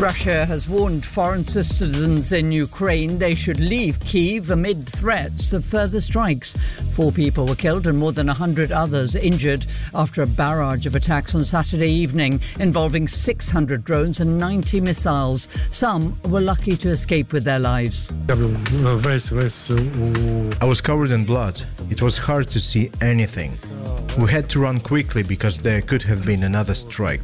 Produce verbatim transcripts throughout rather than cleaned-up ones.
Russia has warned foreign citizens in Ukraine they should leave Kyiv amid threats of further strikes. Four people were killed and more than one hundred others injured after a barrage of attacks on Saturday evening involving six hundred drones and ninety missiles. Some were lucky to escape with their lives. I was covered in blood. It was hard to see anything. We had to run quickly because there could have been another strike.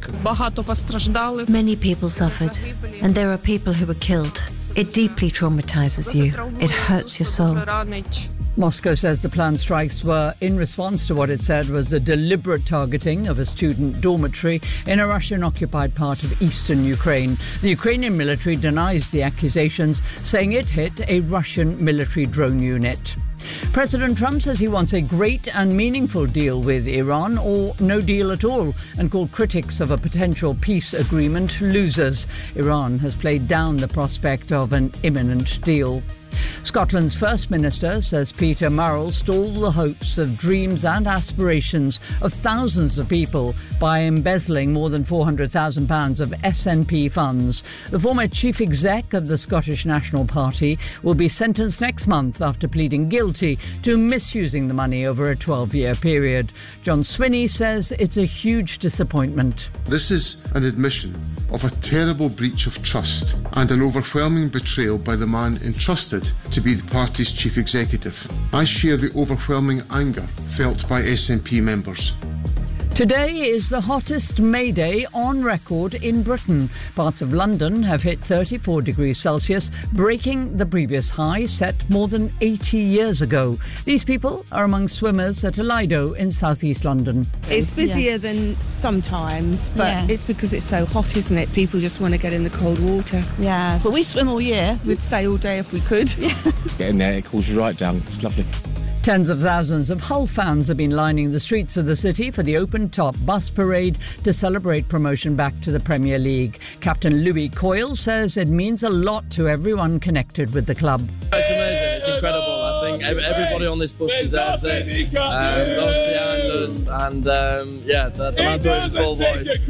Many people suffered, and there are people who were killed. It deeply traumatizes you. It hurts your soul. Moscow says the planned strikes were in response to what it said was a deliberate targeting of a student dormitory in a Russian-occupied part of eastern Ukraine. The Ukrainian military denies the accusations, saying it hit a Russian military drone unit. President Trump says he wants a great and meaningful deal with Iran or no deal at all, and called critics of a potential peace agreement losers. Iran has played down the prospect of an imminent deal. Scotland's First Minister says Peter Murrell stalled the hopes of dreams and aspirations of thousands of people by embezzling more than four hundred thousand pounds of S N P funds. The former chief exec of the Scottish National Party will be sentenced next month after pleading guilty to misusing the money over a twelve-year period. John Swinney says it's a huge disappointment. This is an admission of a terrible breach of trust and an overwhelming betrayal by the man entrusted to be the party's chief executive. I share the overwhelming anger felt by S N P members. Today is the hottest May Day on record in Britain. Parts of London have hit thirty-four degrees Celsius, breaking the previous high set more than eighty years ago. These people are among swimmers at Lido in southeast London. It's busier yeah. than sometimes, but yeah. it's because it's so hot, isn't it? People just want to get in the cold water. Yeah, but we swim all year. We'd stay all day if we could. Get in there, it cools you right down. It's lovely. Tens of thousands of Hull fans have been lining the streets of the city for the open-top bus parade to celebrate promotion back to the Premier League. Captain Louis Coyle says it means a lot to everyone connected with the club. It's amazing, it's incredible. I think everybody on this bus deserves it. Um, those behind us, and um, yeah, the, the lads are in full voice.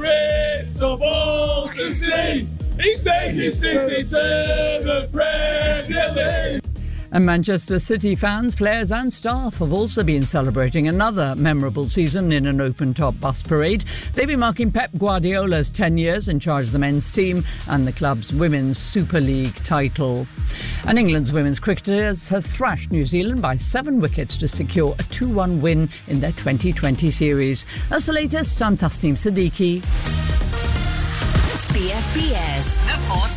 Crystal to see. He's taking City to the Premier League. And Manchester City fans, players and staff have also been celebrating another memorable season in an open-top bus parade. They've been marking Pep Guardiola's ten years in charge of the men's team and the club's Women's Super League title. And England's women's cricketers have thrashed New Zealand by seven wickets to secure a two one win in their twenty twenty series. That's the latest. I'm Tasneem Siddiqui. B F B S, the